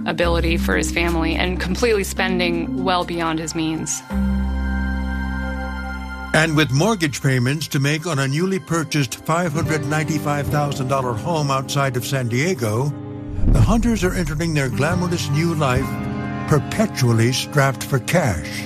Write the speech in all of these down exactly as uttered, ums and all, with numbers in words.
ability for his family and completely spending well beyond his means. And with mortgage payments to make on a newly purchased five hundred ninety-five thousand dollars home outside of San Diego, the Hunters are entering their glamorous new life perpetually strapped for cash.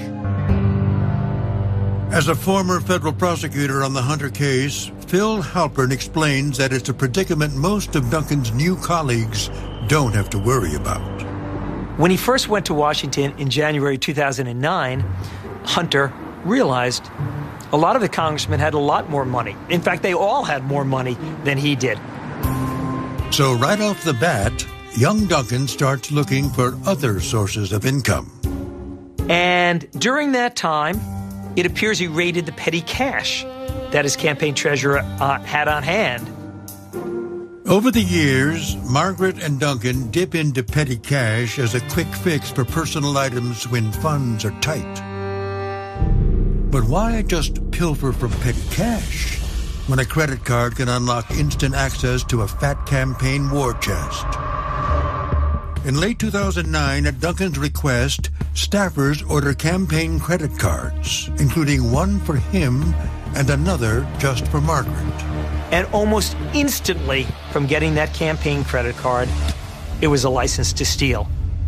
As a former federal prosecutor on the Hunter case, Phil Halpern explains that it's a predicament most of Duncan's new colleagues don't have to worry about. When he first went to Washington in January two thousand nine, Hunter realized a lot of the congressmen had a lot more money. In fact, they all had more money than he did. So right off the bat, young Duncan starts looking for other sources of income. And during that time, it appears he raided the petty cash that his campaign treasurer uh, had on hand. Over the years, Margaret and Duncan dip into petty cash as a quick fix for personal items when funds are tight. But why just pilfer from petty cash when a credit card can unlock instant access to a fat campaign war chest? In late two thousand nine, at Duncan's request, staffers order campaign credit cards, including one for him and another just for Margaret. And almost instantly, from getting that campaign credit card, it was a license to steal.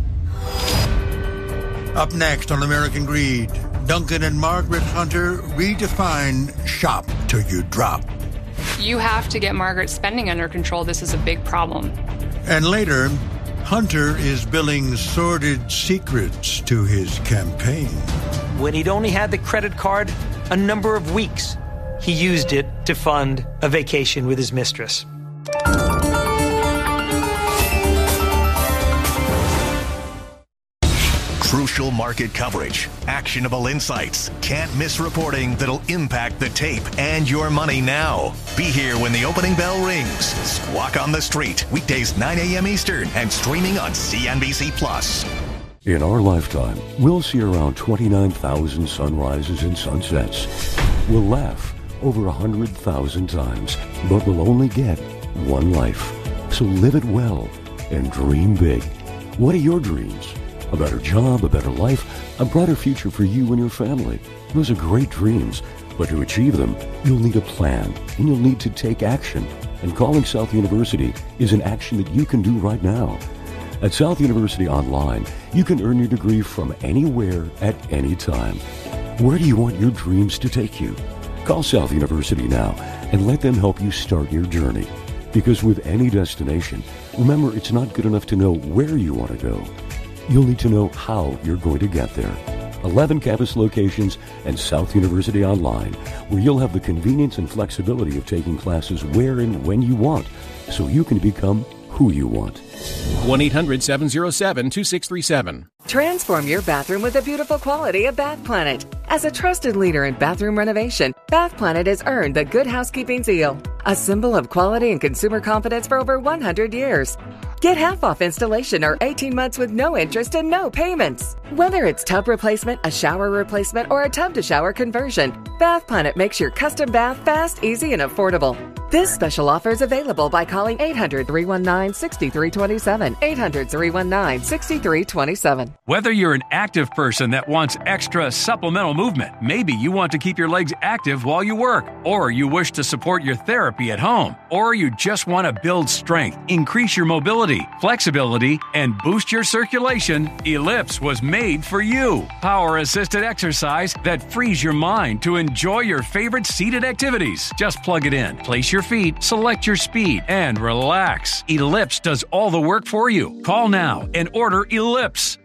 Up next on American Greed, Duncan and Margaret Hunter redefine shop till you drop. You have to get Margaret's spending under control. This is a big problem. And later, Hunter is billing sordid secrets to his campaign. When he'd only had the credit card a number of weeks, he used it to fund a vacation with his mistress. Crucial market coverage, actionable insights, can't miss reporting that'll impact the tape and your money now. Be here when the opening bell rings. Squawk on the Street, weekdays nine a.m. Eastern and streaming on C N B C Plus. In our lifetime, we'll see around twenty-nine thousand sunrises and sunsets. We'll laugh over one hundred thousand times, but we'll only get one life. So live it well and dream big. What are your dreams? A better job, a better life, a brighter future for you and your family. Those are great dreams, but to achieve them, you'll need a plan, and you'll need to take action. And calling South University is an action that you can do right now. At South University Online, you can earn your degree from anywhere at any time. Where do you want your dreams to take you? Call South University now and let them help you start your journey. Because with any destination, remember, it's not good enough to know where you want to go. You'll need to know how you're going to get there. eleven campus locations and South University Online, where you'll have the convenience and flexibility of taking classes where and when you want, so you can become who you want. one eight hundred seven oh seven two six three seven. Transform your bathroom with the beautiful quality of Bath Planet. As a trusted leader in bathroom renovation, Bath Planet has earned the Good Housekeeping seal, a symbol of quality and consumer confidence for over one hundred years. Get half off installation or eighteen months with no interest and no payments. Whether it's tub replacement, a shower replacement, or a tub-to-shower conversion, Bath Planet makes your custom bath fast, easy, and affordable. This special offer is available by calling eight hundred, three one nine, six three two seven, eight hundred, three one nine, six three two seven. Whether you're an active person that wants extra supplemental movement, maybe you want to keep your legs active while you work, or you wish to support your therapy at home, or you just want to build strength, increase your mobility, flexibility, and boost your circulation, Ellipse was made for you. Power-assisted exercise that frees your mind to enjoy your favorite seated activities. Just plug it in, place your feet, select your speed, and relax. Ellipse does all the work for you. Call now and order Ellipse.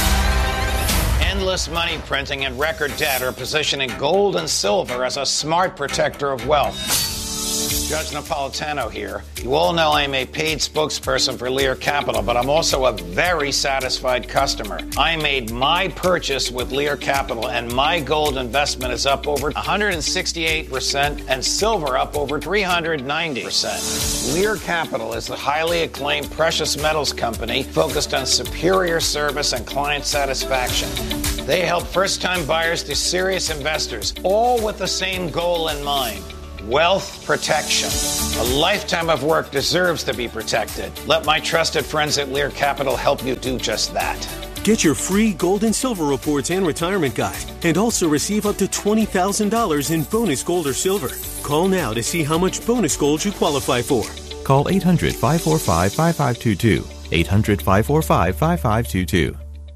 Endless money printing and record debt are positioning gold and silver as a smart protector of wealth. Judge Napolitano here. You all know I'm a paid spokesperson for Lear Capital, but I'm also a very satisfied customer. I made my purchase with Lear Capital, and my gold investment is up over one hundred sixty-eight percent and silver up over three hundred ninety percent. Lear Capital is a highly acclaimed precious metals company focused on superior service and client satisfaction. They help first-time buyers to serious investors, all with the same goal in mind: Wealth protection. A lifetime of work deserves to be protected. Let my trusted friends at Lear Capital help you do just that. Get your free gold and silver reports and retirement guide, and also receive up to twenty thousand dollars in bonus gold or silver. Call now to see how much bonus gold you qualify for. Call eight hundred, five four five, five five two two. eight hundred, five four five, five five two two.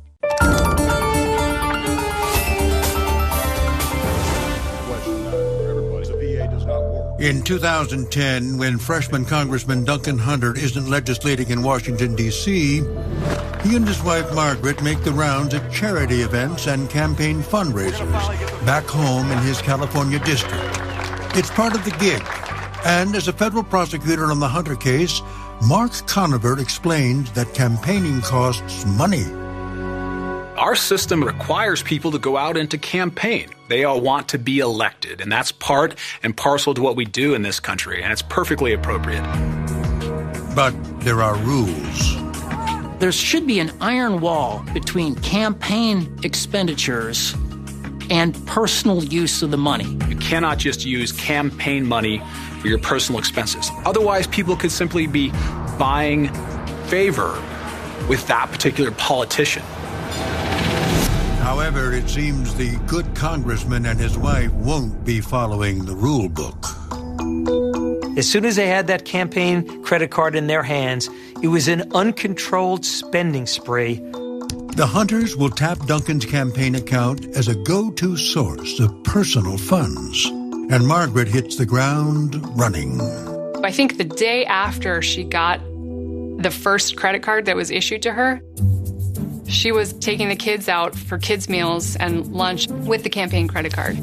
In two thousand ten, when freshman Congressman Duncan Hunter isn't legislating in Washington, D C, he and his wife Margaret make the rounds at charity events and campaign fundraisers back home in his California district. It's part of the gig. And as a federal prosecutor on the Hunter case, Mark Conover explained that campaigning costs money. Our system requires people to go out and to campaign. They all want to be elected, and that's part and parcel to what we do in this country, and it's perfectly appropriate. But there are rules. There should be an iron wall between campaign expenditures and personal use of the money. You cannot just use campaign money for your personal expenses. Otherwise, people could simply be buying favor with that particular politician. However, it seems the good congressman and his wife won't be following the rule book. As soon as they had that campaign credit card in their hands, it was an uncontrolled spending spree. The Hunters will tap Duncan's campaign account as a go-to source of personal funds. And Margaret hits the ground running. I think the day after she got the first credit card that was issued to her, she was taking the kids out for kids' meals and lunch with the campaign credit card.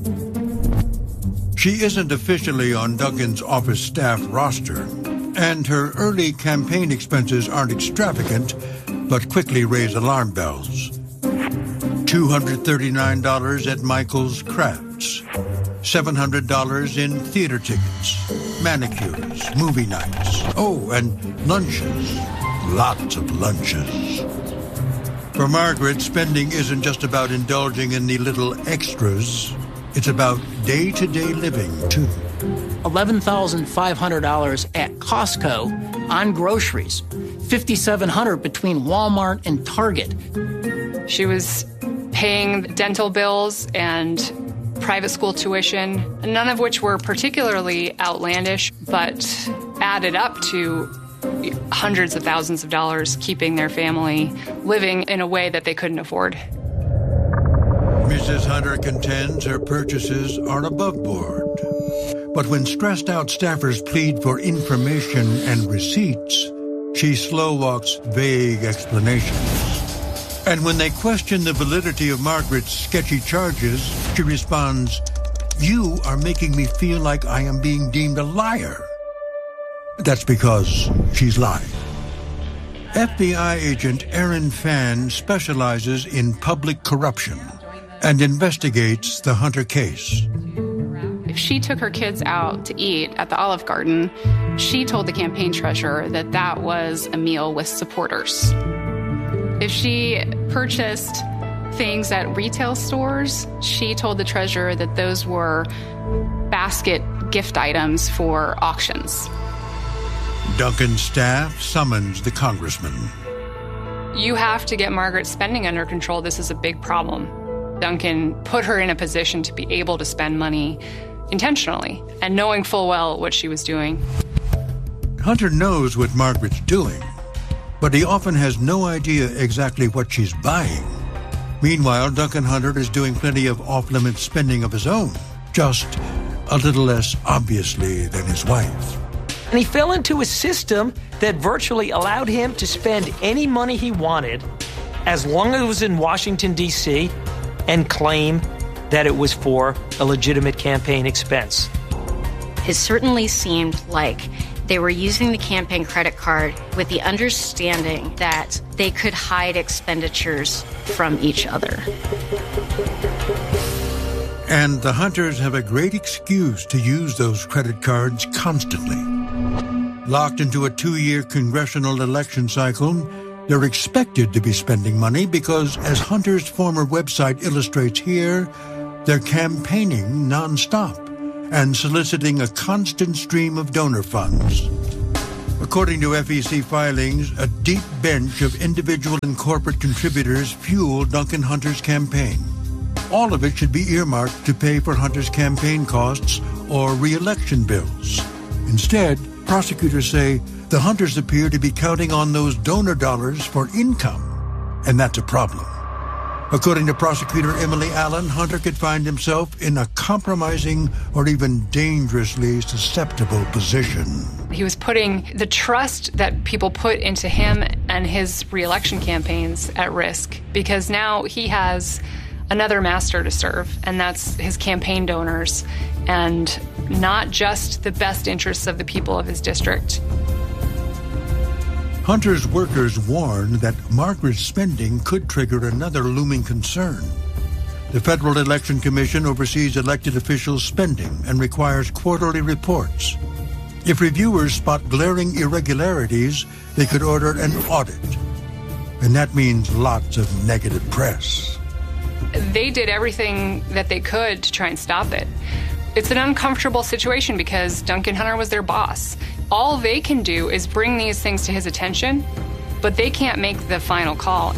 She isn't officially on Duncan's office staff roster, and her early campaign expenses aren't extravagant, but quickly raise alarm bells. two hundred thirty-nine dollars at Michael's Crafts, seven hundred dollars in theater tickets, manicures, movie nights, oh, and lunches, lots of lunches. For Margaret, spending isn't just about indulging in the little extras. It's about day-to-day living, too. eleven thousand five hundred dollars at Costco on groceries. five thousand seven hundred dollars between Walmart and Target. She was paying dental bills and private school tuition, none of which were particularly outlandish, but added up to hundreds of thousands of dollars, keeping their family living in a way that they couldn't afford. Missus Hunter contends her purchases are above board. But when stressed out staffers plead for information and receipts, she slow walks vague explanations. And when they question the validity of Margaret's sketchy charges, she responds, "You are making me feel like I am being deemed a liar." That's because she's lying. F B I agent Aaron Fan specializes in public corruption and investigates the Hunter case. If she took her kids out to eat at the Olive Garden, she told the campaign treasurer that that was a meal with supporters. If she purchased things at retail stores, she told the treasurer that those were basket gift items for auctions. Duncan's staff summons the congressman. You have to get Margaret's spending under control. This is a big problem. Duncan put her in a position to be able to spend money intentionally and knowing full well what she was doing. Hunter knows what Margaret's doing, but he often has no idea exactly what she's buying. Meanwhile, Duncan Hunter is doing plenty of off-limits spending of his own, just a little less obviously than his wife. And he fell into a system that virtually allowed him to spend any money he wanted as long as it was in Washington, D C, and claim that it was for a legitimate campaign expense. It certainly seemed like they were using the campaign credit card with the understanding that they could hide expenditures from each other. And the Hunters have a great excuse to use those credit cards constantly. Locked into a two-year congressional election cycle, they're expected to be spending money because, as Hunter's former website illustrates here, they're campaigning nonstop. and soliciting a constant stream of donor funds. According to F E C filings, a deep bench of individual and corporate contributors fueled Duncan Hunter's campaign. All of it should be earmarked to pay for Hunter's campaign costs or re-election bills. Instead, prosecutors say the Hunters appear to be counting on those donor dollars for income, and that's a problem. According to prosecutor Emily Allen, Hunter could find himself in a compromising or even dangerously susceptible position. He was putting the trust that people put into him and his re-election campaigns at risk, because now he has another master to serve, and that's his campaign donors, and not just the best interests of the people of his district. Hunter's workers warned that Margaret's spending could trigger another looming concern. The Federal Election Commission oversees elected officials' spending and requires quarterly reports. If reviewers spot glaring irregularities, they could order an audit. And that means lots of negative press. They did everything that they could to try and stop it. It's an uncomfortable situation because Duncan Hunter was their boss. All they can do is bring these things to his attention, but they can't make the final call.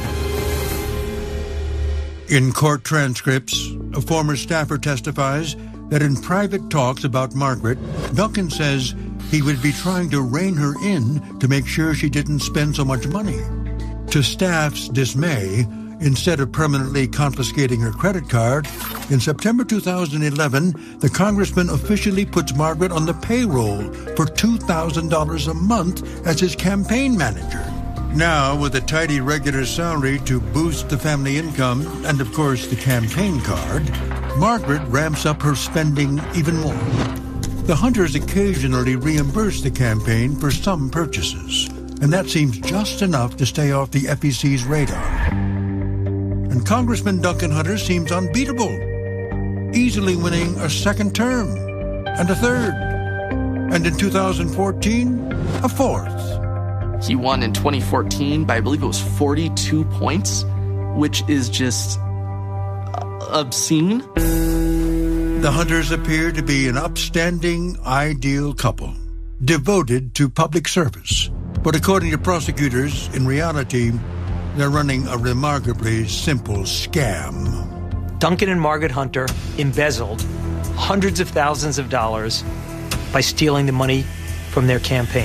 In court transcripts, a former staffer testifies that in private talks about Margaret, Duncan says he would be trying to rein her in to make sure she didn't spend so much money. To staff's dismay, instead of permanently confiscating her credit card, in September two thousand eleven, the congressman officially puts Margaret on the payroll for two thousand dollars a month as his campaign manager. Now, with a tidy regular salary to boost the family income and, of course, the campaign card, Margaret ramps up her spending even more. The Hunters occasionally reimburse the campaign for some purchases, and that seems just enough to stay off the F E C's radar. And Congressman Duncan Hunter seems unbeatable, easily winning a second term, and a third, and in two thousand fourteen, a fourth. He won in twenty fourteen by, I believe it was forty-two points, which is just obscene. The Hunters appear to be an upstanding, ideal couple, devoted to public service. But according to prosecutors, in reality, they're running a remarkably simple scam. Duncan and Margaret Hunter embezzled hundreds of thousands of dollars by stealing the money from their campaign.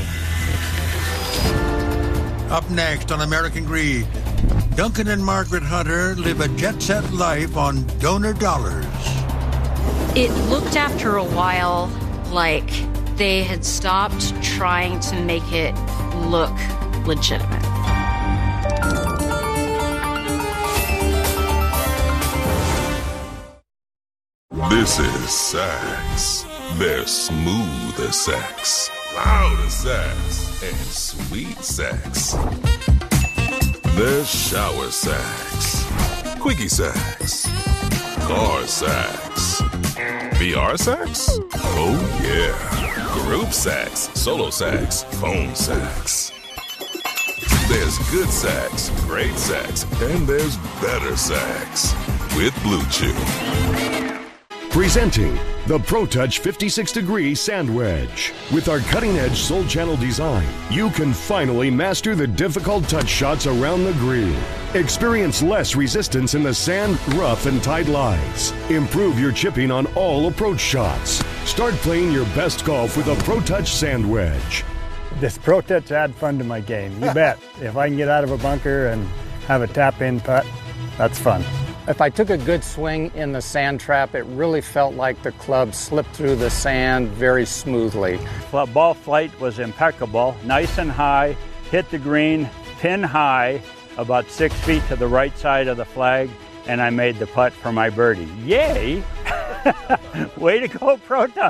Up next on American Greed, Duncan and Margaret Hunter live a jet-set life on donor dollars. It looked after a while like they had stopped trying to make it look legitimate. This is sex. There's smooth as sex, loud as sex, and sweet sex. There's shower sex, quickie sex, car sex, V R sex? Oh yeah. Group sex, solo sex, phone sex. There's good sex, great sex, and there's better sex with Blue Chew. Presenting the ProTouch fifty-six degree Sand Wedge. With our cutting-edge Soul Channel design, you can finally master the difficult touch shots around the green. Experience less resistance in the sand, rough, and tight lies. Improve your chipping on all approach shots. Start playing your best golf with a ProTouch Sand Wedge. This ProTouch add fun to my game, you bet. If I can get out of a bunker and have a tap-in putt, that's fun. If I took a good swing in the sand trap, it really felt like the club slipped through the sand very smoothly. Ball flight was impeccable, nice and high, hit the green, pin high, about six feet to the right side of the flag, and I made the putt for my birdie. Yay! Way to go, ProTouch!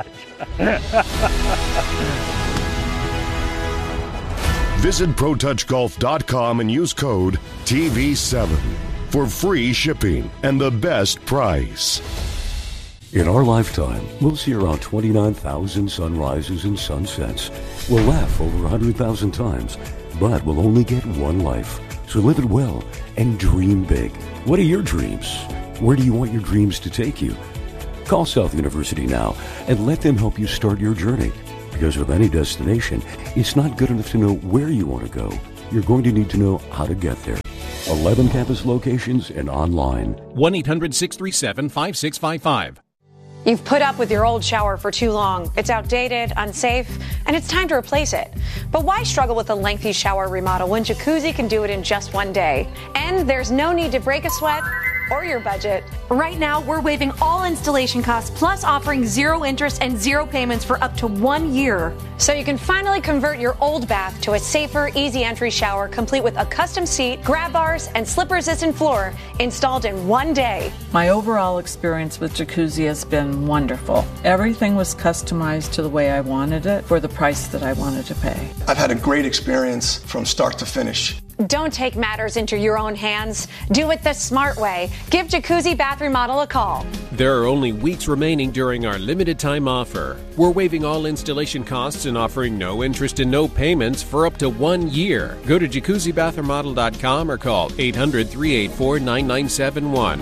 Visit Pro Touch Golf dot com and use code T V seven. For free shipping and the best price. In our lifetime, we'll see around twenty-nine thousand sunrises and sunsets. We'll laugh over one hundred thousand times, but we'll only get one life. So live it well and dream big. What are your dreams? Where do you want your dreams to take you? Call South University now and let them help you start your journey. Because with any destination, it's not good enough to know where you want to go. You're going to need to know how to get there. eleven campus locations and online. one eight hundred six three seven five six five five. You've put up with your old shower for too long. It's outdated, unsafe, and it's time to replace it. But why struggle with a lengthy shower remodel when Jacuzzi can do it in just one day? And there's no need to break a sweat or your budget. Right now, we're waiving all installation costs, plus offering zero interest and zero payments for up to one year. So you can finally convert your old bath to a safer, easy entry shower, complete with a custom seat, grab bars, and slip-resistant floor installed in one day. My overall experience with Jacuzzi has been wonderful. Everything was customized to the way I wanted it for the price that I wanted to pay. I've had a great experience from start to finish. Don't take matters into your own hands. Do it the smart way. Give Jacuzzi Bath Remodel a call. There are only weeks remaining during our limited time offer. We're waiving all installation costs and offering no interest and no payments for up to one year. Go to jacuzzi bath remodel dot com or call eight hundred, three eight four, nine nine seven one.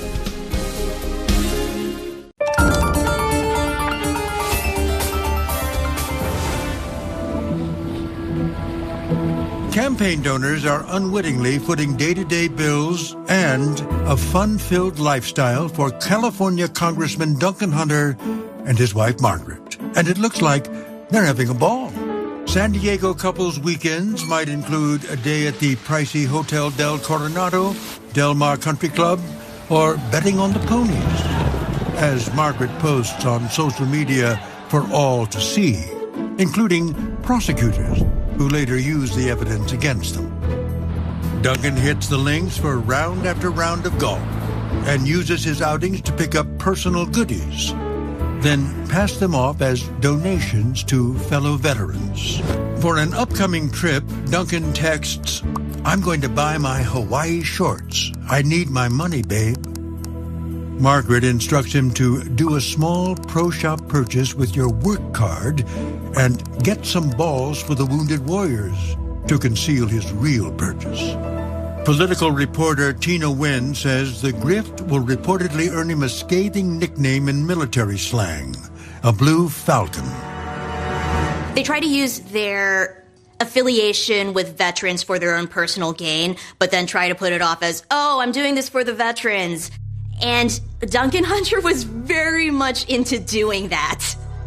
Campaign donors are unwittingly footing day-to-day bills and a fun-filled lifestyle for California Congressman Duncan Hunter and his wife Margaret. And it looks like they're having a ball. San Diego couples' weekends might include a day at the pricey Hotel Del Coronado, Del Mar Country Club, or betting on the ponies, as Margaret posts on social media for all to see, including prosecutors who later use the evidence against them. Duncan hits the links for round after round of golf and uses his outings to pick up personal goodies, then pass them off as donations to fellow veterans. For an upcoming trip, Duncan texts, "I'm going to buy my Hawaii shorts. I need my money, babe." Margaret instructs him to do a small pro shop purchase with your work card and get some balls for the wounded warriors to conceal his real purchase. Political reporter Tina Nguyen says the grift will reportedly earn him a scathing nickname in military slang, a blue falcon. They try to use their affiliation with veterans for their own personal gain, but then try to put it off as, oh, I'm doing this for the veterans. And Duncan Hunter was very much into doing that.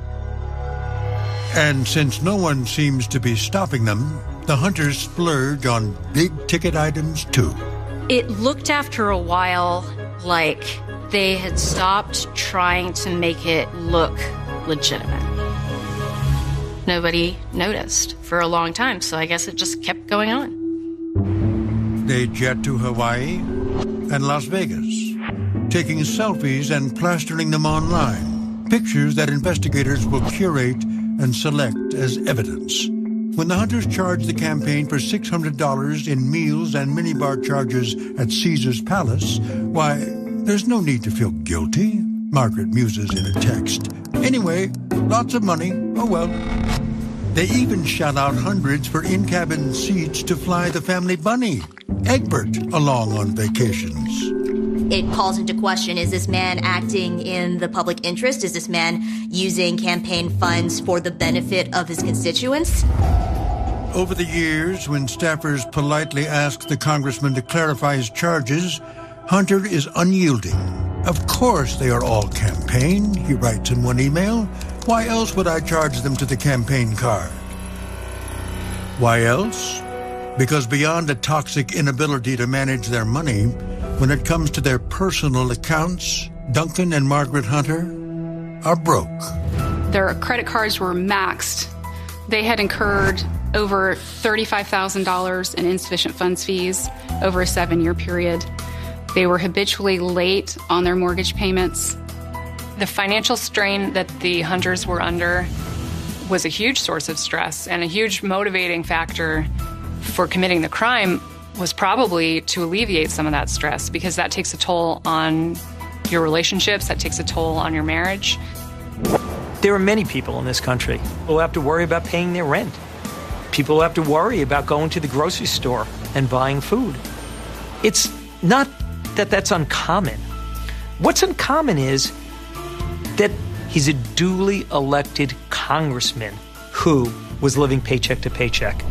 And since no one seems to be stopping them, the Hunters splurge on big-ticket items, too. It looked after a while like they had stopped trying to make it look legitimate. Nobody noticed for a long time, so I guess it just kept going on. They jet to Hawaii and Las Vegas, taking selfies and plastering them online, pictures that investigators will curate and select as evidence. When the Hunters charged the campaign for six hundred dollars in meals and minibar charges at Caesar's Palace, why, there's no need to feel guilty, Margaret muses in a text. Anyway, lots of money, oh well. They even shell out hundreds for in-cabin seats to fly the family bunny, Egbert, along on vacations. It calls into question, is this man acting in the public interest? Is this man using campaign funds for the benefit of his constituents? Over the years, when staffers politely ask the congressman to clarify his charges, Hunter is unyielding. Of course they are all campaign, he writes in one email. Why else would I charge them to the campaign card? Why else? Because beyond a toxic inability to manage their money, when it comes to their personal accounts, Duncan and Margaret Hunter are broke. Their credit cards were maxed. They had incurred over thirty-five thousand dollars in insufficient funds fees over a seven-year period. They were habitually late on their mortgage payments. The financial strain that the Hunters were under was a huge source of stress, and a huge motivating factor for committing the crime was probably to alleviate some of that stress, because that takes a toll on your relationships, that takes a toll on your marriage. There are many people in this country who have to worry about paying their rent. People who have to worry about going to the grocery store and buying food. It's not that that's uncommon. What's uncommon is that he's a duly elected congressman who was living paycheck to paycheck.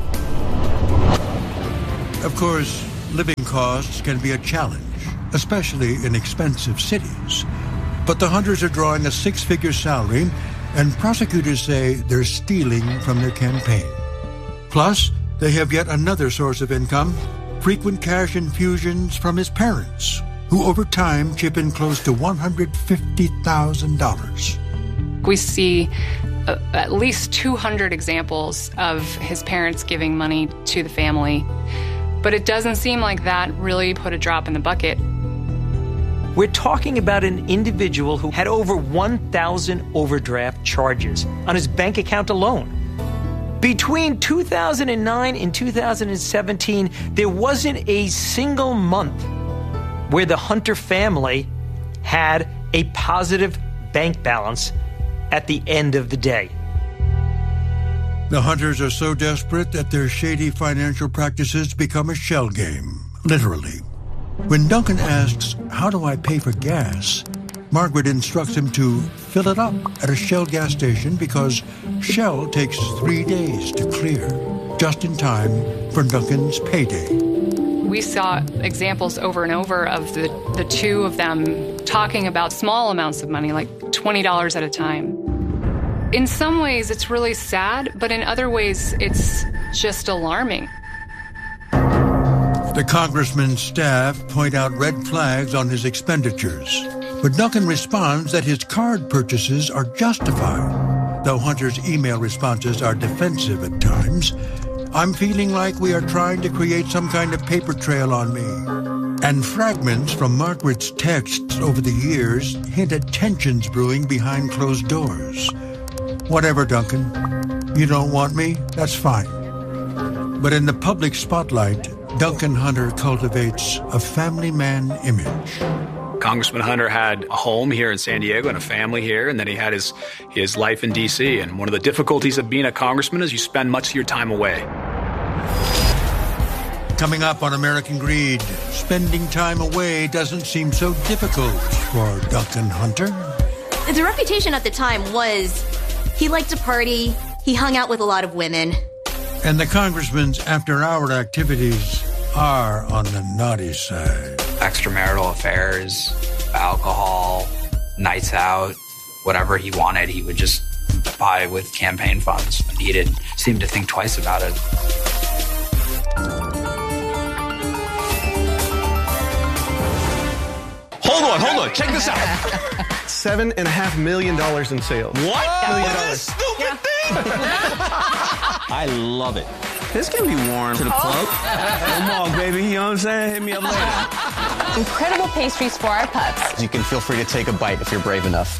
Of course, living costs can be a challenge, especially in expensive cities. But the Hunters are drawing a six-figure salary, and prosecutors say they're stealing from their campaign. Plus, they have yet another source of income, frequent cash infusions from his parents, who over time chip in close to one hundred fifty thousand dollars. We see uh, at least two hundred examples of his parents giving money to the family, but it doesn't seem like that really put a drop in the bucket. We're talking about an individual who had over one thousand overdraft charges on his bank account alone. Between two thousand nine and two thousand seventeen, there wasn't a single month where the Hunter family had a positive bank balance at the end of the day. The Hunters are so desperate that their shady financial practices become a shell game, literally. When Duncan asks, "How do I pay for gas?" Margaret instructs him to fill it up at a Shell gas station because Shell takes three days to clear, just in time for Duncan's payday. We saw examples over and over of the, the two of them talking about small amounts of money, like twenty dollars at a time. In some ways, it's really sad, but in other ways, it's just alarming. The congressman's staff point out red flags on his expenditures, but Duncan responds that his card purchases are justified, though Hunter's email responses are defensive at times. "I'm feeling like we are trying to create some kind of paper trail on me." And fragments from Margaret's texts over the years hint at tensions brewing behind closed doors. "Whatever, Duncan. You don't want me? That's fine." But in the public spotlight, Duncan Hunter cultivates a family man image. Congressman Hunter had a home here in San Diego and a family here, and then he had his, his life in D C. And one of the difficulties of being a congressman is you spend much of your time away. Coming up on American Greed, spending time away doesn't seem so difficult for Duncan Hunter. The reputation at the time was he liked to party, he hung out with a lot of women. And the congressman's after-hour activities are on the naughty side. Extramarital affairs, alcohol, nights out, whatever he wanted, he would just buy with campaign funds. And he didn't seem to think twice about it. Hold on, hold on. Check this out. Seven and a half million dollars in sales. What? Million What dollars. is this stupid thing? I love it. This can be worn to the plug. Come on, baby. You know what I'm saying? Hit me up later. Incredible pastries for our pups. You can feel free to take a bite if you're brave enough.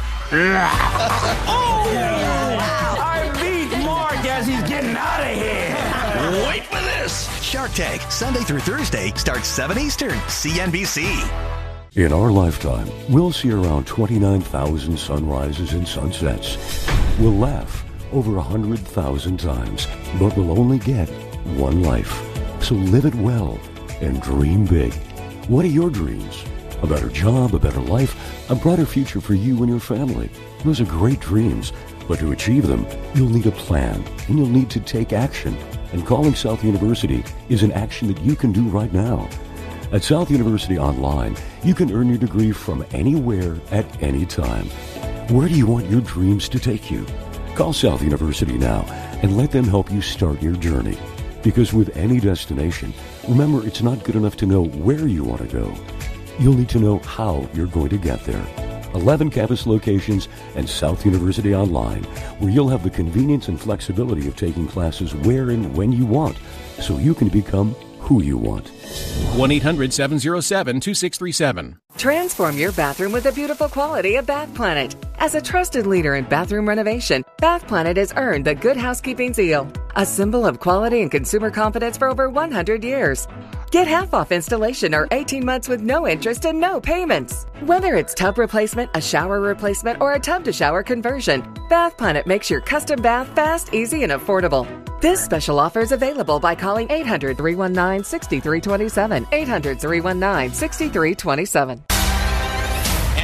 Oh! I beat Mark as he's getting out of here. Wait for this. Shark Tank, Sunday through Thursday, starts seven Eastern, C N B C. In our lifetime, we'll see around twenty-nine thousand sunrises and sunsets. We'll laugh over one hundred thousand times, but we'll only get one life. So live it well and dream big. What are your dreams? A better job, a better life, a brighter future for you and your family. Those are great dreams, but to achieve them, you'll need a plan, and you'll need to take action. And calling South University is an action that you can do right now. At South University Online, you can earn your degree from anywhere at any time. Where do you want your dreams to take you? Call South University now and let them help you start your journey. Because with any destination, remember, it's not good enough to know where you want to go. You'll need to know how you're going to get there. eleven campus locations and South University Online, where you'll have the convenience and flexibility of taking classes where and when you want, so you can become who you want. one eight hundred seven oh seven two six three seven. Transform your bathroom with the beautiful quality of Bath Planet. As a trusted leader in bathroom renovation, Bath Planet has earned the Good Housekeeping seal, a symbol of quality and consumer confidence for over one hundred years. Get half off installation or eighteen months with no interest and no payments. Whether it's tub replacement, a shower replacement, or a tub-to-shower conversion, Bath Planet makes your custom bath fast, easy, and affordable. This special offer is available by calling eight hundred, three one nine, six three two seven, eight hundred, three one nine, six three two seven.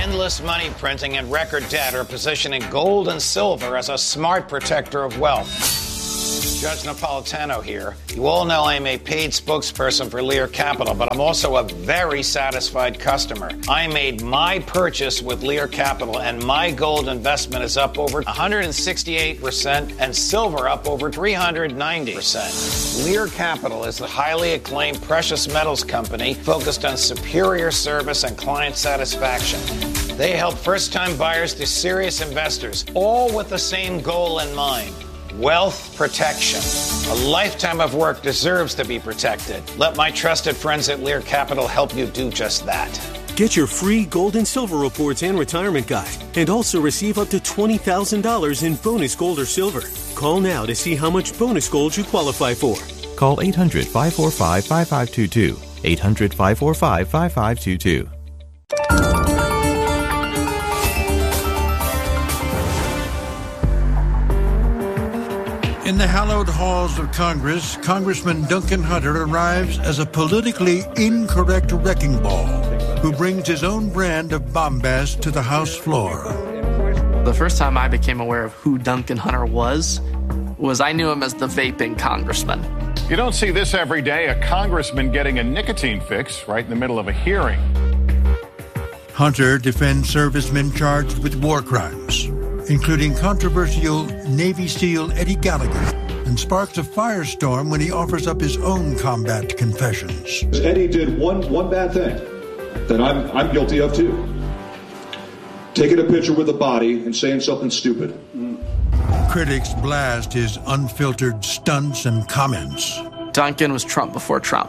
endless money printing and record debt are positioning gold and silver as a smart protector of wealth. Judge Napolitano here. You all know I'm a paid spokesperson for Lear Capital, but I'm also a very satisfied customer. I made my purchase with Lear Capital, and my gold investment is up over one hundred sixty-eight percent and silver up over three hundred ninety percent. Lear Capital is the highly acclaimed precious metals company focused on superior service and client satisfaction. They help first-time buyers to serious investors, all with the same goal in mind. Wealth protection. A lifetime of work deserves to be protected. Let my trusted friends at Lear Capital help you do just that. Get your free gold and silver reports and retirement guide, and also receive up to twenty thousand dollars in bonus gold or silver. Call now to see how much bonus gold you qualify for. Call eight hundred, five four five, five five two two. eight hundred, five four five, five five two two. In the hallowed halls of Congress, Congressman Duncan Hunter arrives as a politically incorrect wrecking ball who brings his own brand of bombast to the House floor. The first time I became aware of who Duncan Hunter was, was I knew him as the vaping congressman. You don't see this every day, a congressman getting a nicotine fix right in the middle of a hearing. Hunter defends servicemen charged with war crimes, including controversial Navy SEAL Eddie Gallagher, and sparks a firestorm when he offers up his own combat confessions. Eddie did one one bad thing that I'm I'm guilty of too. Taking a picture with a body and saying something stupid. Critics blast his unfiltered stunts and comments. Duncan was Trump before Trump.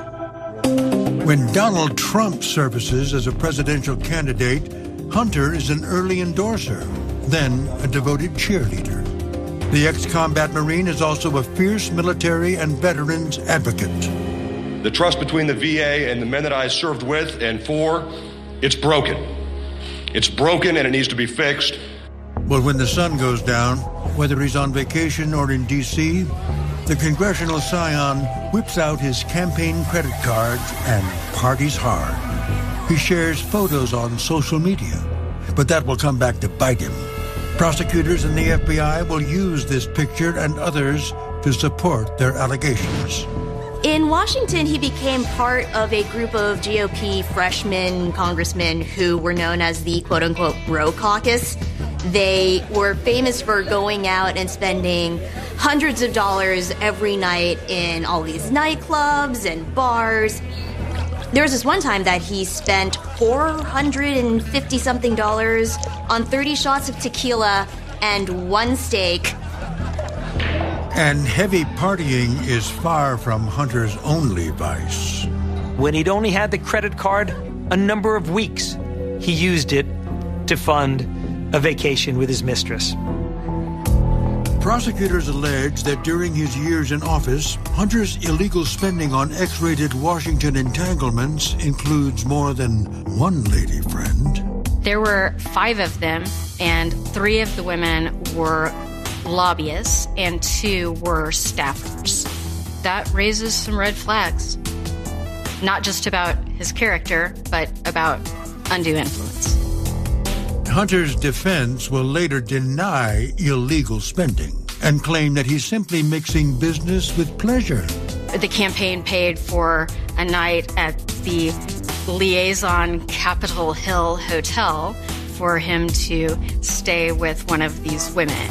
When Donald Trump surfaces as a presidential candidate, Hunter is an early endorser, then a devoted cheerleader. The ex-combat Marine is also a fierce military and veterans advocate. The trust between the V A and the men that I served with and for, it's broken. It's broken and it needs to be fixed. But when the sun goes down, whether he's on vacation or in D C, the congressional scion whips out his campaign credit cards and parties hard. He shares photos on social media, but that will come back to bite him. Prosecutors and the F B I will use this picture and others to support their allegations. In Washington, he became part of a group of G O P freshman congressmen who were known as the quote-unquote Bro Caucus. They were famous for going out and spending hundreds of dollars every night in all these nightclubs and bars. There was this one time that he spent four hundred fifty something dollars on thirty shots of tequila and one steak. And heavy partying is far from Hunter's only vice. When he'd only had the credit card a number of weeks, he used it to fund a vacation with his mistress. Prosecutors allege that during his years in office, Hunter's illegal spending on X-rated Washington entanglements includes more than one lady friend. There were five of them, and three of the women were lobbyists, and two were staffers. That raises some red flags, not just about his character, but about undue influence. Hunter's defense will later deny illegal spending and claim that he's simply mixing business with pleasure. The campaign paid for a night at the Liaison Capitol Hill Hotel for him to stay with one of these women.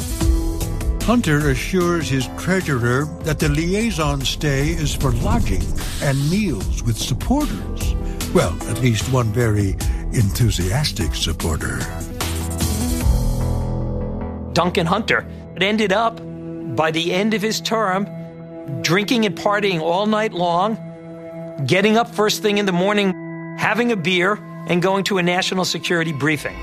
Hunter assures his treasurer that the liaison stay is for lodging and meals with supporters. Well, at least one very enthusiastic supporter. Duncan Hunter ended up, by the end of his term, drinking and partying all night long, getting up first thing in the morning, having a beer, and going to a national security briefing.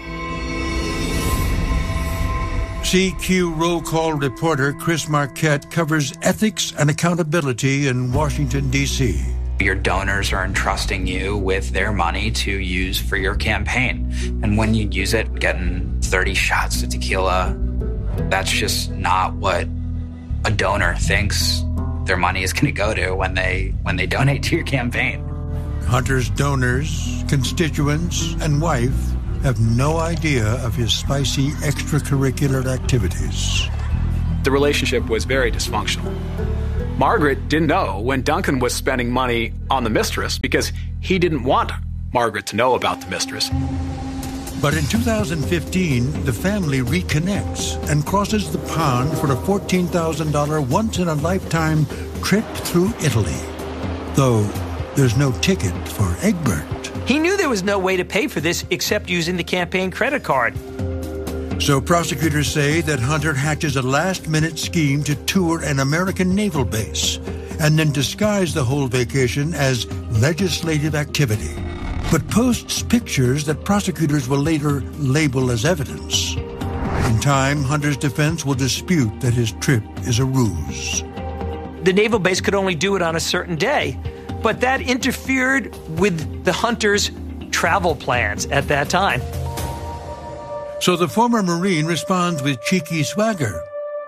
C Q roll call reporter Chris Marquette covers ethics and accountability in Washington, D C Your donors are entrusting you with their money to use for your campaign. And when you use it, getting thirty shots of tequila, that's just not what a donor thinks their money is going to go to when they when they donate to your campaign. Hunter's donors, constituents, and wife have no idea of his spicy extracurricular activities. The relationship was very dysfunctional. Margaret didn't know when Duncan was spending money on the mistress because he didn't want Margaret to know about the mistress. But in two thousand fifteen, the family reconnects and crosses the pond for a fourteen thousand dollars once-in-a-lifetime trip through Italy. Though there's no ticket for Egbert. He knew there was no way to pay for this except using the campaign credit card. So prosecutors say that Hunter hatches a last-minute scheme to tour an American naval base and then disguise the whole vacation as legislative activity, but posts pictures that prosecutors will later label as evidence. In time, Hunter's defense will dispute that his trip is a ruse. The naval base could only do it on a certain day, but that interfered with the Hunters' travel plans at that time. So the former Marine responds with cheeky swagger.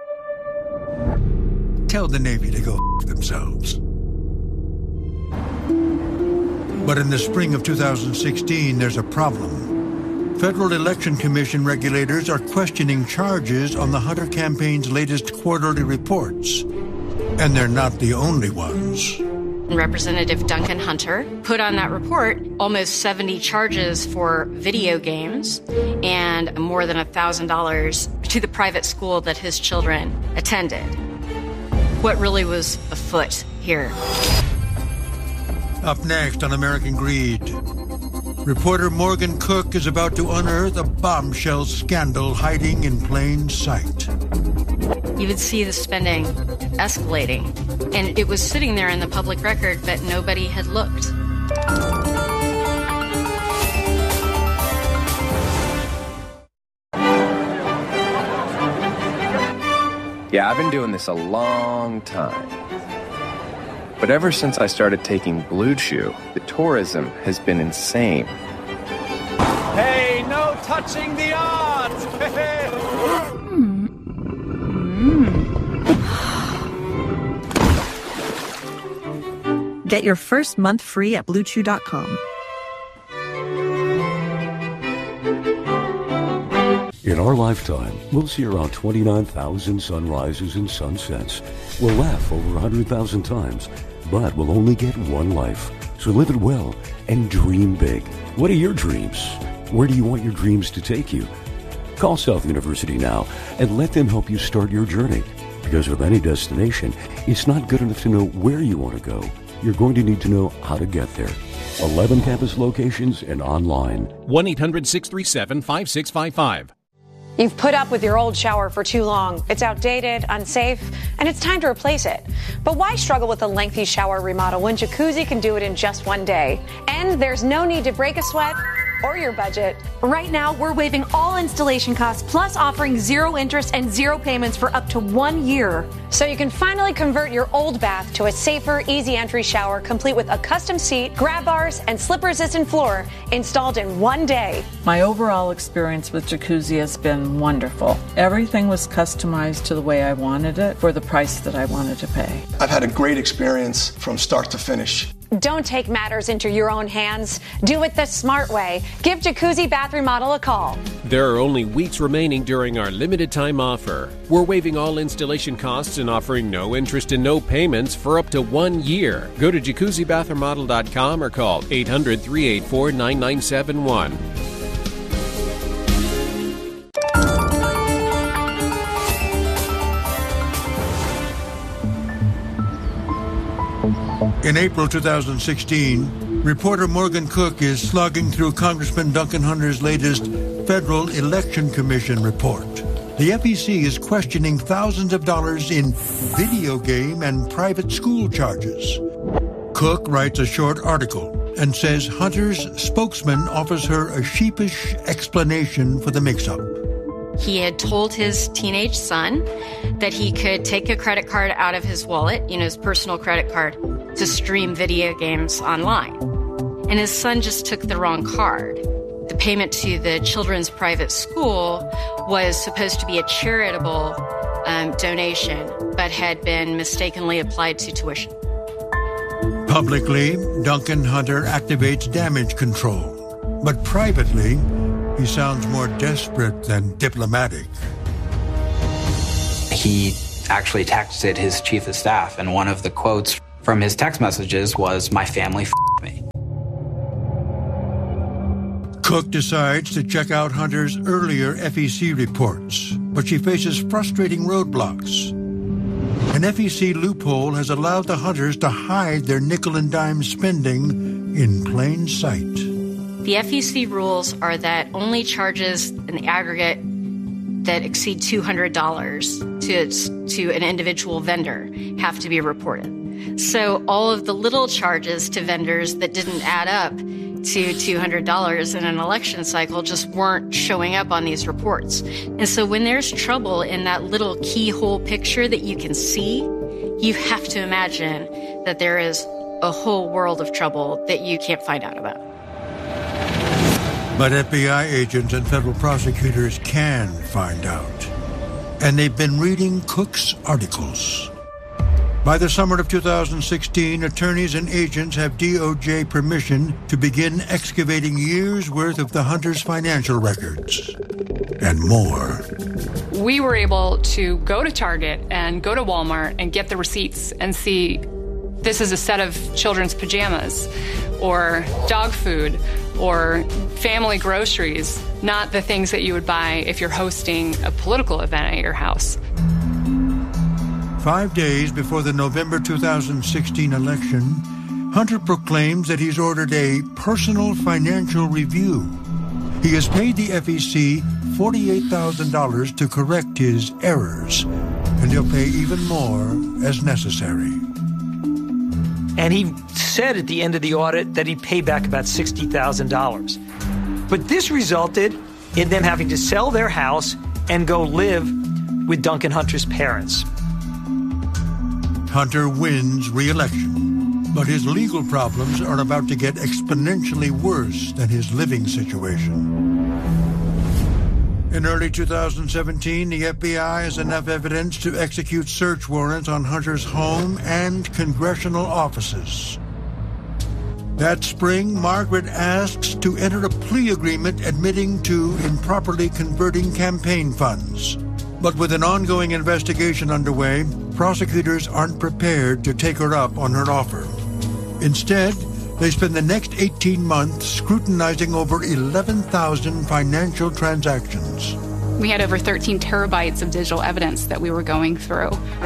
Tell the Navy to go f*** themselves. But in the spring of two thousand sixteen, there's a problem. Federal Election Commission regulators are questioning charges on the Hunter campaign's latest quarterly reports. And they're not the only ones. Representative Duncan Hunter put on that report almost seventy charges for video games and more than one thousand dollars to the private school that his children attended. What really was afoot here? Up next on American Greed, reporter Morgan Cook is about to unearth a bombshell scandal hiding in plain sight. You would see the spending escalating, and it was sitting there in the public record, but nobody had looked. Yeah, I've been doing this a long time. But ever since I started taking Blue Chew, the tourism has been insane. Hey, no touching the odds! Get your first month free at blue chew dot com. In our lifetime, we'll see around twenty-nine thousand sunrises and sunsets. We'll laugh over one hundred thousand times, but we'll only get one life. So live it well and dream big. What are your dreams? Where do you want your dreams to take you? Call South University now and let them help you start your journey. Because with any destination, it's not good enough to know where you want to go. You're going to need to know how to get there. eleven campus locations and online. one eight hundred six three seven five six five five. You've put up with your old shower for too long. It's outdated, unsafe, and it's time to replace it. But why struggle with a lengthy shower remodel when Jacuzzi can do it in just one day? And there's no need to break a sweat or your budget. Right now, we're waiving all installation costs, plus offering zero interest and zero payments for up to one year. So you can finally convert your old bath to a safer, easy entry shower, complete with a custom seat, grab bars, and slip-resistant floor installed in one day. My overall experience with Jacuzzi has been wonderful. Everything was customized to the way I wanted it for the price that I wanted to pay. I've had a great experience from start to finish. Don't take matters into your own hands. Do it the smart way. Give Jacuzzi Bath Remodel a call. There are only weeks remaining during our limited time offer. We're waiving all installation costs and offering no interest and no payments for up to one year. Go to jacuzzi bath remodel dot com or call eight hundred, three eight four, nine nine seven one. In April two thousand sixteen, reporter Morgan Cook is slogging through Congressman Duncan Hunter's latest Federal Election Commission report. The F E C is questioning thousands of dollars in video game and private school charges. Cook writes a short article and says Hunter's spokesman offers her a sheepish explanation for the mix-up. He had told his teenage son that he could take a credit card out of his wallet, you know, his personal credit card, to stream video games online. And his son just took the wrong card. The payment to the children's private school was supposed to be a charitable um, donation, but had been mistakenly applied to tuition. Publicly, Duncan Hunter activates damage control. But privately, He sounds more desperate than diplomatic. He actually texted his chief of staff, and one of the quotes from his text messages was, "My family f***ed me." Cook decides to check out Hunter's earlier F E C reports, but she faces frustrating roadblocks. An F E C loophole has allowed the Hunters to hide their nickel and dime spending in plain sight. The F E C rules are that only charges in the aggregate that exceed two hundred dollars to, to an individual vendor have to be reported. So all of the little charges to vendors that didn't add up to two hundred dollars in an election cycle just weren't showing up on these reports. And so when there's trouble in that little keyhole picture that you can see, you have to imagine that there is a whole world of trouble that you can't find out about. But F B I agents and federal prosecutors can find out. And they've been reading Cook's articles. By the summer of two thousand sixteen, attorneys and agents have D O J permission to begin excavating years' worth of the Hunters' financial records. And more. We were able to go to Target and go to Walmart and get the receipts and see this is a set of children's pajamas or dog food or family groceries, not the things that you would buy if you're hosting a political event at your house. Five days before the November two thousand sixteen election, Hunter proclaims that he's ordered a personal financial review. He has paid the F E C forty-eight thousand dollars to correct his errors, and he'll pay even more as necessary. And he said at the end of the audit that he'd pay back about sixty thousand dollars. But this resulted in them having to sell their house and go live with Duncan Hunter's parents. Hunter wins re-election, but his legal problems are about to get exponentially worse than his living situation. In early two thousand seventeen, the F B I has enough evidence to execute search warrants on Hunter's home and congressional offices. That spring, Margaret asks to enter a plea agreement admitting to improperly converting campaign funds. But with an ongoing investigation underway, prosecutors aren't prepared to take her up on her offer. Instead, they spend the next eighteen months scrutinizing over eleven thousand financial transactions. We had over thirteen terabytes of digital evidence that we were going through.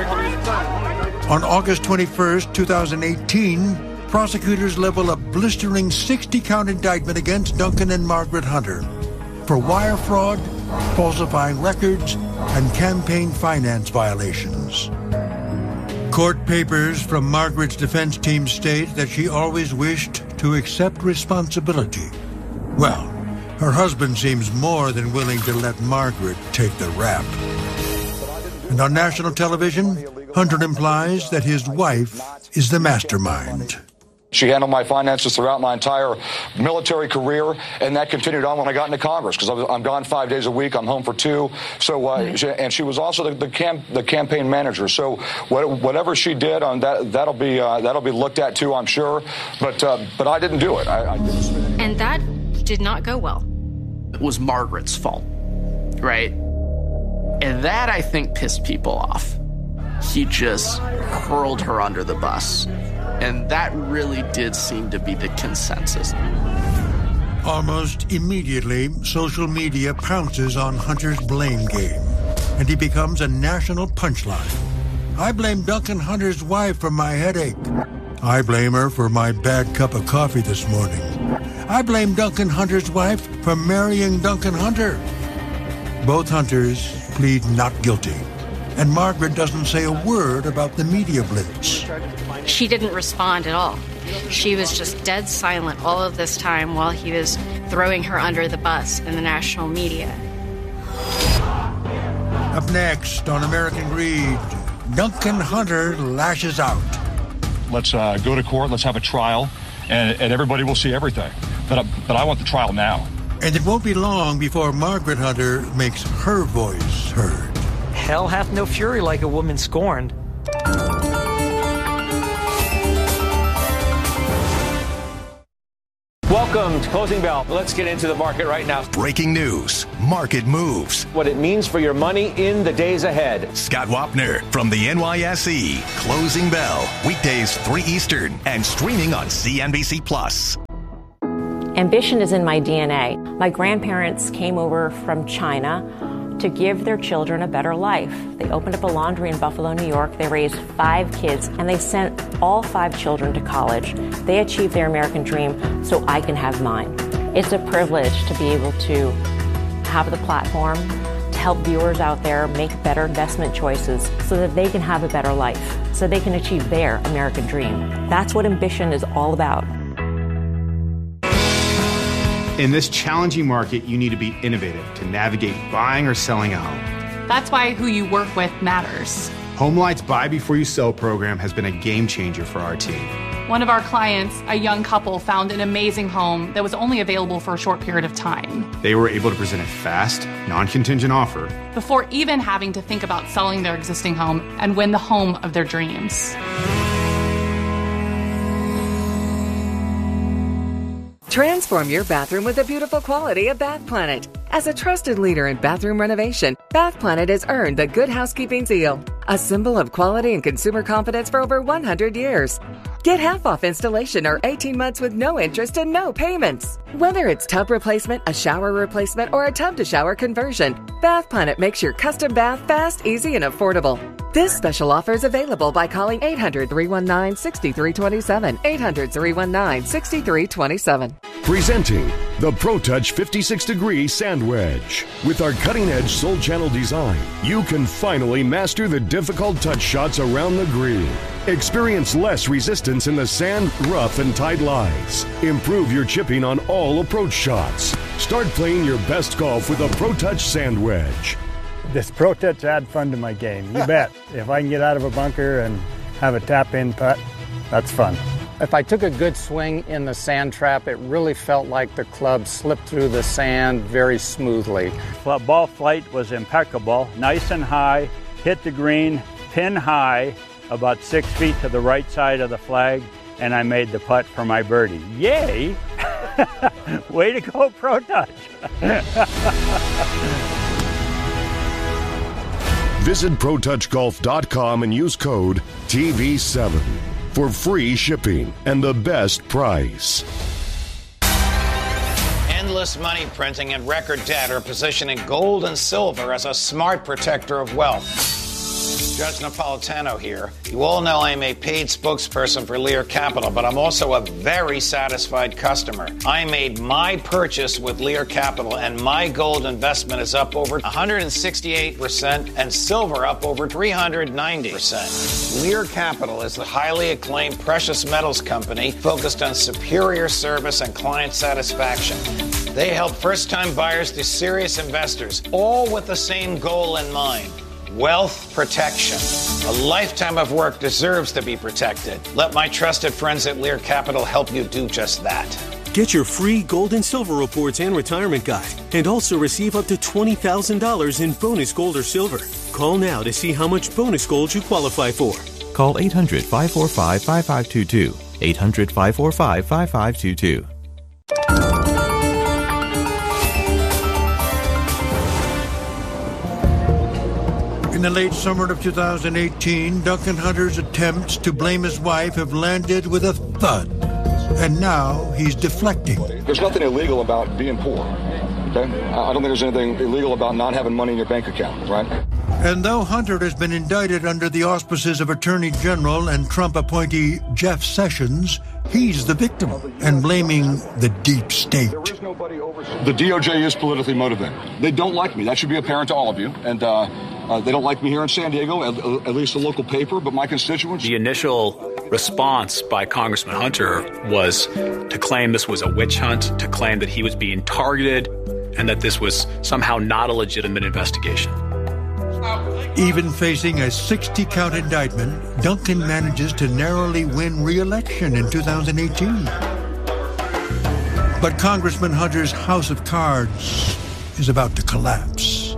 On August twenty-first, two thousand eighteen, prosecutors level a blistering sixty count indictment against Duncan and Margaret Hunter for wire fraud, falsifying records, and campaign finance violations. Court papers from Margaret's defense team state that she always wished to accept responsibility. Well, her husband seems more than willing to let Margaret take the rap. And on national television, Hunter implies that his wife is the mastermind. She handled my finances throughout my entire military career, and that continued on when I got into Congress, because I'm gone five days a week. I'm home for two. So, uh, mm-hmm. she, and she was also the the, cam, the campaign manager. So, what, whatever she did on that, that'll be uh, that'll be looked at too, I'm sure. But uh, but I didn't do it. I, I didn't spend any- And that did not go well. It was Margaret's fault, right? And that, I think, pissed people off. He just hurled her under the bus. And that really did seem to be the consensus. Almost immediately, social media pounces on Hunter's blame game, and he becomes a national punchline. I blame Duncan Hunter's wife for my headache. I blame her for my bad cup of coffee this morning. I blame Duncan Hunter's wife for marrying Duncan Hunter. Both Hunters plead not guilty, and Margaret doesn't say a word about the media blitz. She didn't respond at all. She was just dead silent all of this time while he was throwing her under the bus in the national media. Up next on American Greed, Duncan Hunter lashes out. Let's uh, go to court. Let's have a trial, and, and everybody will see everything. But, uh, but I want the trial now. And it won't be long before Margaret Hunter makes her voice heard. Hell hath no fury like a woman scorned. Welcome to Closing Bell. Let's get into the market right now. Breaking news, market moves, what it means for your money in the days ahead. Scott Wapner from the N Y S E. Closing Bell, weekdays three Eastern and streaming on C N B C Plus. Ambition is in my D N A. My grandparents came over from China to give their children a better life. They opened up a laundry in Buffalo, New York. They raised five kids, and they sent all five children to college. They achieved their American dream, so I can have mine. It's a privilege to be able to have the platform to help viewers out there make better investment choices so that they can have a better life, so they can achieve their American dream. That's what ambition is all about. In this challenging market, you need to be innovative to navigate buying or selling a home. That's why who you work with matters. HomeLight's Buy Before You Sell program has been a game changer for our team. One of our clients, a young couple, found an amazing home that was only available for a short period of time. They were able to present a fast, non-contingent offer before even having to think about selling their existing home and win the home of their dreams. Transform your bathroom with the beautiful quality of Bath Planet. As a trusted leader in bathroom renovation, Bath Planet has earned the Good Housekeeping seal, a symbol of quality and consumer confidence for over one hundred years. Get half off installation or eighteen months with no interest and no payments. Whether it's tub replacement, a shower replacement, or a tub-to-shower conversion, Bath Planet makes your custom bath fast, easy, and affordable. This special offer is available by calling eight hundred, three one nine, six three two seven, eight hundred, three one nine, six three two seven. Presenting the ProTouch fifty-six degree Sand Wedge. With our cutting-edge Soul Channel design, you can finally master the difficult touch shots around the green. Experience less resistance in the sand, rough, and tight lies. Improve your chipping on all approach shots. Start playing your best golf with a ProTouch Sand Wedge. This ProTouch add fun to my game, you bet. If I can get out of a bunker and have a tap-in putt, that's fun. If I took a good swing in the sand trap, it really felt like the club slipped through the sand very smoothly. Well, ball flight was impeccable, nice and high, hit the green, pin high, about six feet to the right side of the flag, and I made the putt for my birdie. Yay! Way to go, ProTouch! Visit Pro Touch Golf dot com and use code T V seven for free shipping and the best price. Endless money printing and record debt are positioning gold and silver as a smart protector of wealth. Judge Napolitano here. You all know I'm a paid spokesperson for Lear Capital, but I'm also a very satisfied customer. I made my purchase with Lear Capital, and my gold investment is up over one hundred sixty-eight percent and silver up over three hundred ninety percent. Lear Capital is the highly acclaimed precious metals company focused on superior service and client satisfaction. They help first-time buyers to serious investors, all with the same goal in mind. Wealth protection. A lifetime of work deserves to be protected. Let my trusted friends at Lear Capital help you do just that. Get your free gold and silver reports and retirement guide, and also receive up to twenty thousand dollars in bonus gold or silver. Call now to see how much bonus gold you qualify for. Call eight hundred, five four five, five five two two. eight hundred, five four five, five five two two. In the late summer of two thousand eighteen, Duncan Hunter's attempts to blame his wife have landed with a thud. And now he's deflecting. There's nothing illegal about being poor. Okay? I don't think there's anything illegal about not having money in your bank account, right? And though Hunter has been indicted under the auspices of Attorney General and Trump appointee Jeff Sessions, he's the victim and blaming the deep state. The D O J is politically motivated. They don't like me. That should be apparent to all of you. And uh, uh, they don't like me here in San Diego, at, at least the local paper, but my constituents. The initial response by Congressman Hunter was to claim this was a witch hunt, to claim that he was being targeted, and that this was somehow not a legitimate investigation. Even facing a sixty-count indictment, Duncan manages to narrowly win re-election in two thousand eighteen. But Congressman Hunter's house of cards is about to collapse.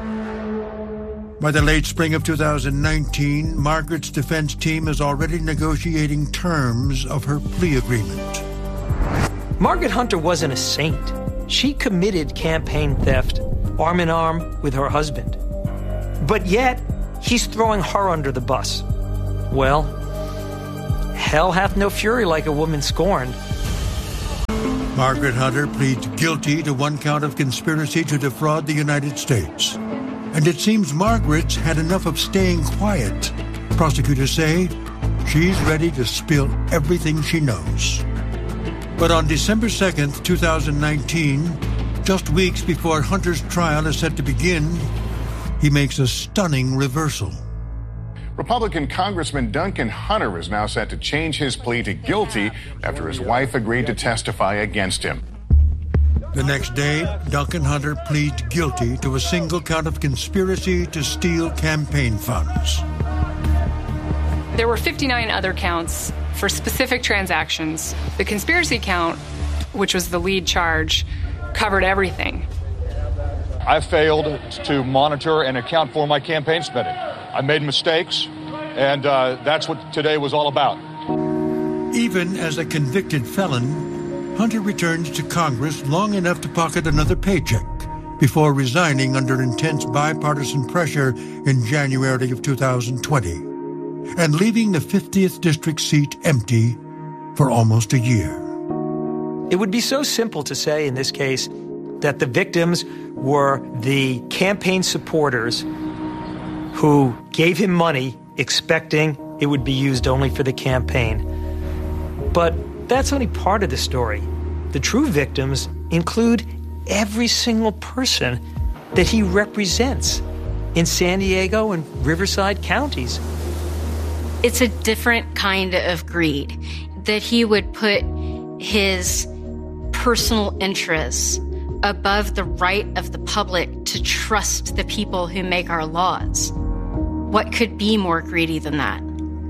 By the late spring of two thousand nineteen, Margaret's defense team is already negotiating terms of her plea agreement. Margaret Hunter wasn't a saint. She committed campaign theft, arm in arm with her husband. But yet, he's throwing her under the bus. Well, hell hath no fury like a woman scorned. Margaret Hunter pleads guilty to one count of conspiracy to defraud the United States. And it seems Margaret's had enough of staying quiet. Prosecutors say she's ready to spill everything she knows. But on December second, two thousand nineteen, just weeks before Hunter's trial is set to begin, he makes a stunning reversal. Republican Congressman Duncan Hunter is now set to change his plea to guilty after his wife agreed to testify against him. The next day, Duncan Hunter pleads guilty to a single count of conspiracy to steal campaign funds. There were fifty-nine other counts for specific transactions. The conspiracy count, which was the lead charge, covered everything. I failed to monitor and account for my campaign spending. I made mistakes, and uh, that's what today was all about. Even as a convicted felon, Hunter returns to Congress long enough to pocket another paycheck before resigning under intense bipartisan pressure in January of two thousand twenty, and leaving the fiftieth district seat empty for almost a year. It would be so simple to say in this case that the victims were the campaign supporters who gave him money expecting it would be used only for the campaign. But that's only part of the story. The true victims include every single person that he represents in San Diego and Riverside counties. It's a different kind of greed, that he would put his personal interests above the right of the public to trust the people who make our laws. What could be more greedy than that?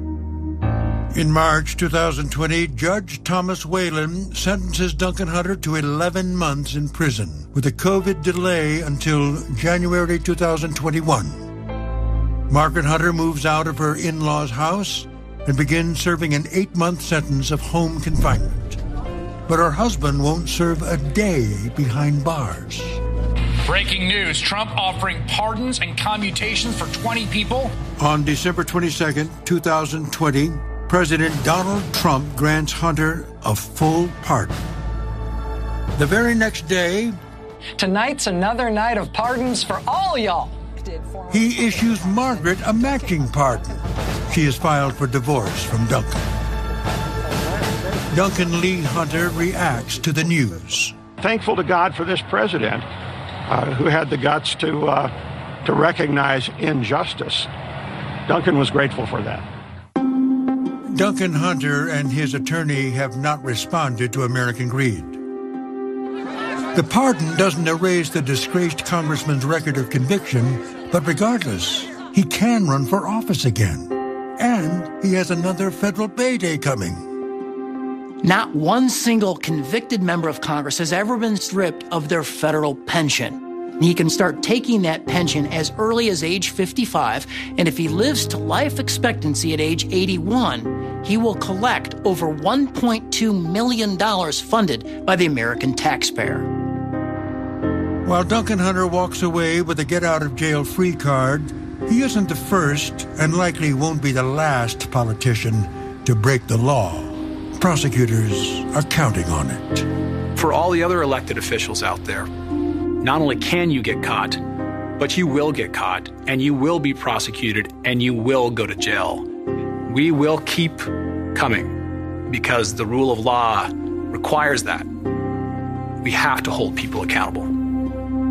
In March two thousand twenty, Judge Thomas Whalen sentences Duncan Hunter to eleven months in prison with a COVID delay until January two thousand twenty-one. Margaret Hunter moves out of her in-laws' house and begins serving an eight-month sentence of home confinement. But her husband won't serve a day behind bars. Breaking news, Trump offering pardons and commutations for twenty people. On December twenty-second, two thousand twenty, President Donald Trump grants Hunter a full pardon. The very next day, tonight's another night of pardons for all y'all. He issues Margaret a matching pardon. She is filed for divorce from Duncan. Duncan Lee Hunter reacts to the news. Thankful to God for this president uh, who had the guts to, uh, to recognize injustice. Duncan was grateful for that. Duncan Hunter and his attorney have not responded to American Greed. The pardon doesn't erase the disgraced congressman's record of conviction, but regardless, he can run for office again. And he has another federal payday coming. Not one single convicted member of Congress has ever been stripped of their federal pension. He can start taking that pension as early as age fifty-five, and if he lives to life expectancy at age eighty-one, he will collect over one point two million dollars funded by the American taxpayer. While Duncan Hunter walks away with a get-out-of-jail-free card, he isn't the first and likely won't be the last politician to break the law. Prosecutors are counting on it. For all the other elected officials out there, not only can you get caught, but you will get caught, and you will be prosecuted, and you will go to jail. We will keep coming because the rule of law requires that. We have to hold people accountable.